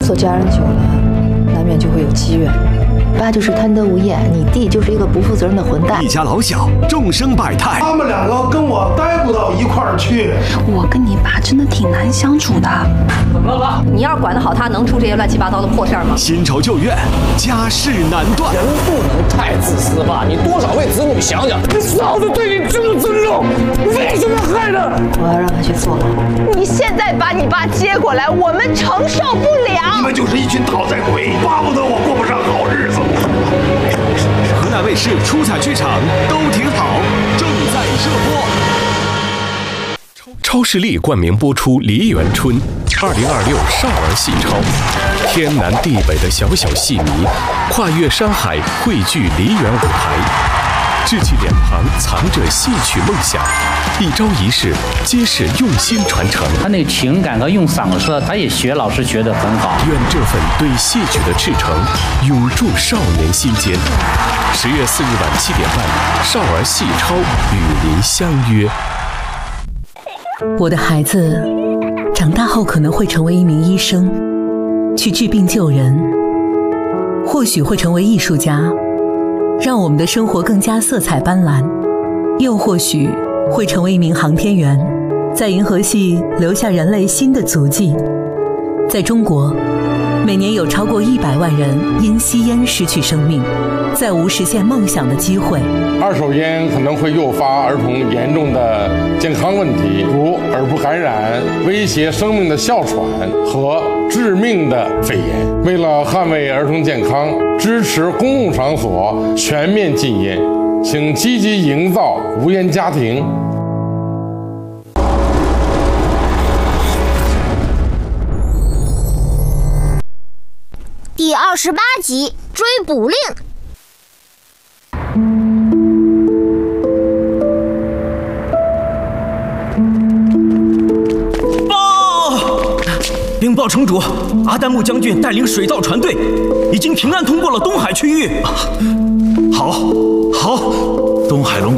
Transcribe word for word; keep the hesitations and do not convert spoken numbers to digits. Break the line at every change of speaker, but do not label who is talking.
做家人久了，难免就会有积怨。爸就是贪得无厌，你弟就是一个不负责任的混蛋。
一家老小，众生百态。
他们两个跟我待不到一块儿去。
我跟你爸真的挺难相处的。
怎么了爸？你要是管得好他，能出这些乱七八糟的破事儿吗？
新仇旧怨，家事难断。
人不能太自私吧？你多少为子女想想。你嫂子对你这么尊重，为什么害他？
我要让他去坐牢。
你现在把你爸接过来，我们承受不了。
你们就是一群讨债鬼，巴不得我过不上好日子。
河南卫视出彩剧场都挺好，正在热播。
超视力冠名播出《梨园春》，二零二六少儿戏超，天南地北的小小戏迷，跨越山海汇聚梨园舞台。稚气脸庞藏着戏曲梦想，一招一式皆是用心传承。
他那个情感和用嗓子说，他也学老师学得很好。
愿这份对戏曲的赤诚永驻少年心间。十月四日晚七点半，少儿戏超与您相约。
我的孩子长大后可能会成为一名医生，去治病救人，或许会成为艺术家，让我们的生活更加色彩斑斓，又或许会成为一名航天员，在银河系留下人类新的足迹。在中国，每年有超过一百万人因吸烟失去生命，再无实现梦想的机会。
二手烟可能会诱发儿童严重的健康问题，如耳部感染、威胁生命的哮喘和致命的肺炎。为了捍卫儿童健康，支持公共场所全面禁烟，请积极营造无烟家庭。
第二十八集追捕令。
报！禀报城主，阿丹木将军带领水盗船队已经平安通过了东海区域。
好，好，东海龙